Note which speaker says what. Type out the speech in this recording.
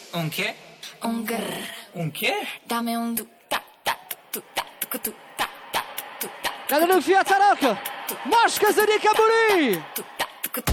Speaker 1: Um quê?
Speaker 2: Um grrr.
Speaker 1: Um quê?
Speaker 2: Dá-me um du ta ta tu ta tu ta ta tu ta.
Speaker 3: Cada no Fiat Aroca, Moscas de Caburi!